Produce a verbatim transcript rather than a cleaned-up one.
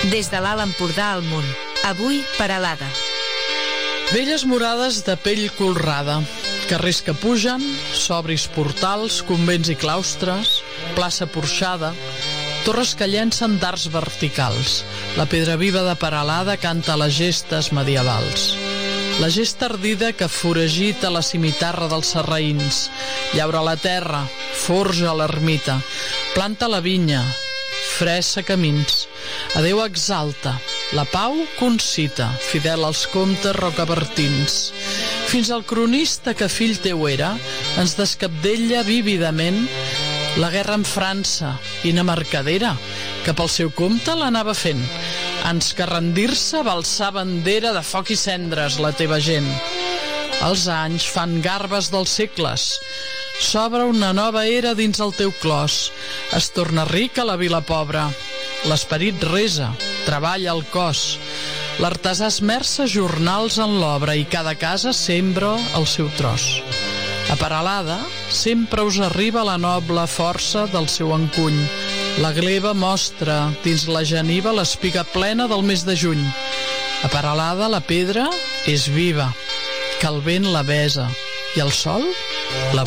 Des de l'Alt Empordà al món. Avui, Peralada. Velles murades de pell colrada, carrers que pugen, sobris portals, convents i claustres, plaça porxada, torres que llencen dards verticals. La pedra viva de Peralada canta les gestes medievals. La gesta ardida que foragita la cimitarra dels sarraïns, llaura la terra, forja l'ermita, planta la vinya, fressa camins. Adéu exalta, la pau concita, fidel als comtes rocabertins. Fins al cronista que fill teu era, ens descabdella vívidament la guerra amb França i na mercadera, que pel seu compte l'anava fent. Ans que rendir-se va alçar bandera de foc i cendres la teva gent. Els anys fan garbes dels segles. S'obre una nova era dins el teu clos. Es torna rica la vila pobra. L'esperit resa, treballa el cos. L'artesà esmerça jornals en l'obra i cada casa sembra el seu tros. A Peralada sempre us arriba la noble força del seu encuny. La gleva mostra dins la geniva l'espiga plena del mes de juny. A Peralada la pedra és viva, que el vent la besa i el sol la